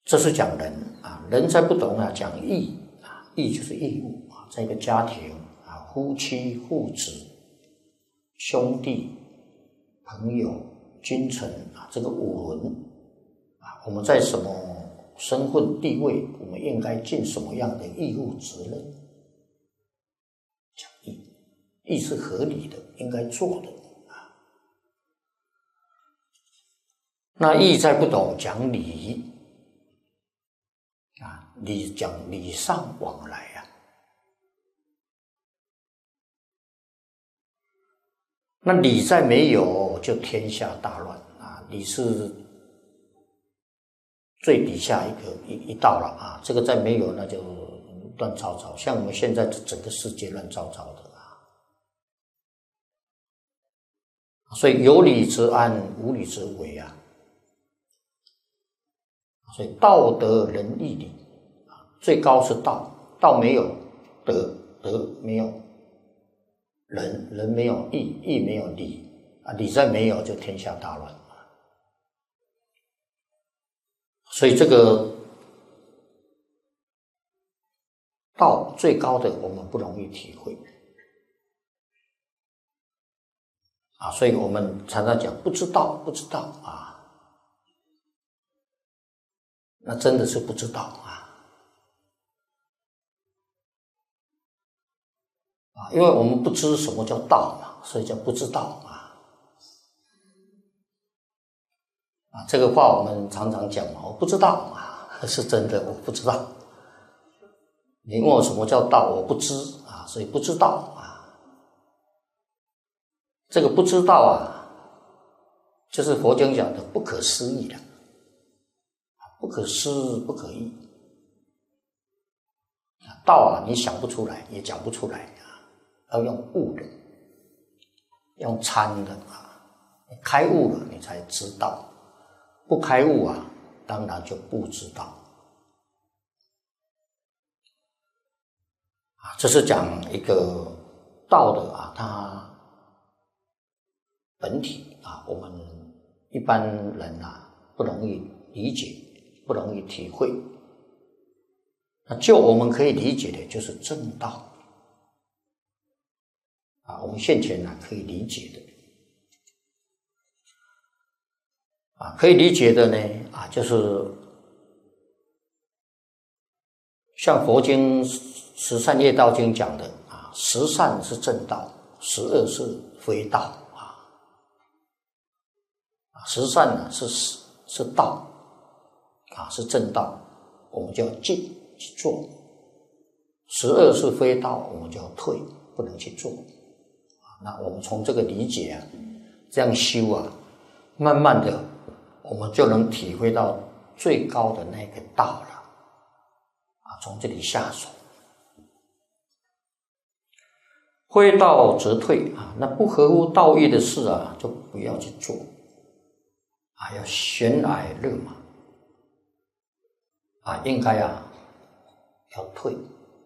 这是讲人啊，人才不懂啊，讲义啊，义就是义务啊，在一个家庭啊，夫妻、父子、兄弟、朋友、君臣啊，这个五伦啊，我们在什么身份地位，我们应该尽什么样的义务责任？讲义，义是合理的，应该做的啊。那义再不懂，讲礼啊，礼讲礼尚往来啊。那礼再没有，就天下大乱啊！礼是最底下一道了啊，这个再没有，那就乱糟糟。像我们现在整个世界乱糟糟的啊，所以有礼则安，无礼则危啊。所以道德仁义礼啊，最高是道，道没有德，德没有仁，仁没有义，义没有礼啊，礼再没有，就天下大乱。所以这个道最高的，我们不容易体会啊，所以我们常常讲不知道，不知道啊。那真的是不知道啊，因为我们不知什么叫道嘛，所以叫不知道啊，这个话我们常常讲嘛，我不知道啊，是真的，我不知道。你问我什么叫道，我不知啊，所以不知道啊。这个不知道啊，就是佛经讲的不可思议的。不可思不可议，道啊，你想不出来，也讲不出来啊，要用悟的，用参的啊，开悟了你才知道，不开悟啊，当然就不知道啊。这是讲一个道的啊，它本体啊，我们一般人啊不容易理解。不容易体会，那就我们可以理解的就是正道啊，我们现前可以理解的啊，可以理解的呢啊，就是像佛经十善业道经讲的啊，十善是正道，12是非道啊，十善呢是道。啊，是正道，我们就要进去做；12是非道，我们就要退，不能去做。那我们从这个理解啊，这样修啊，慢慢的，我们就能体会到最高的那个道了。啊，从这里下手，非道则退啊，那不合乎道义的事啊，就不要去做。啊，要悬崖勒马。啊，应该啊要退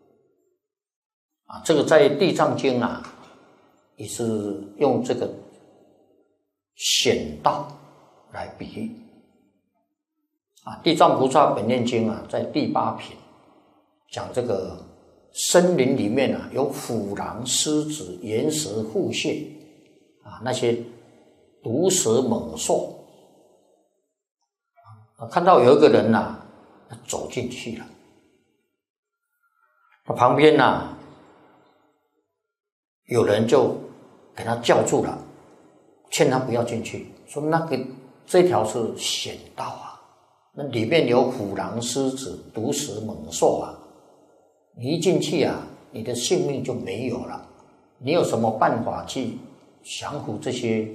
啊，这个在地藏经啊也是用这个险道来比喻啊。地藏菩萨本愿经啊，在第8品讲这个森林里面啊有虎狼狮子岩蛇腹蟹啊，那些毒蛇猛兽啊，看到有一个人啊走进去了，那旁边有人就给他叫住了，劝他不要进去，说这条是险道啊，那里面有虎狼狮子毒蛇猛兽啊，你一进去啊，你的性命就没有了，你有什么办法去降服这些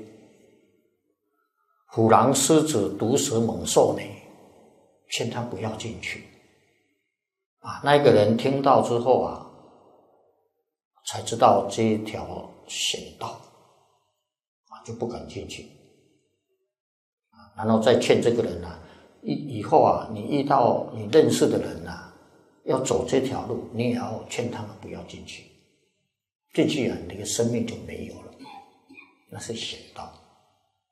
虎狼狮子毒蛇猛兽呢？劝他不要进去啊！那个人听到之后啊，才知道这一条险道啊，就不敢进去啊。然后再劝这个人啊，以后啊，你遇到你认识的人啊，要走这条路，你也要劝他们不要进去。进去啊，你的生命就没有了，那是险道。